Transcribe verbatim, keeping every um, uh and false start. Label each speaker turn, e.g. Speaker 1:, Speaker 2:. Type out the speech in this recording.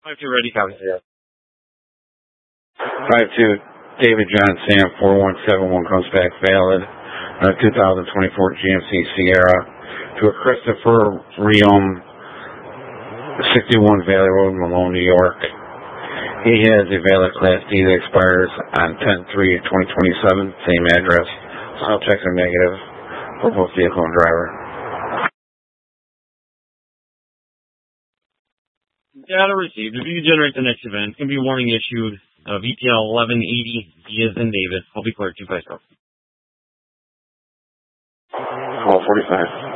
Speaker 1: five two ready, copy. Yeah.
Speaker 2: five two, David John Sam four one seven one comes back valid. Uh, two thousand twenty-four G M C Sierra to a Christopher Riom, sixty-one Valley Road, Malone, New York. He has a valid Class D that expires on ten three twenty twenty-seven, same address. All checks are negative for both vehicle and driver.
Speaker 1: Data received. If you generate the next event, it's going to be a warning issued. Uh, V T L eleven eighty, D as in David. I'll be clear, two five zero.
Speaker 2: twelve forty-five.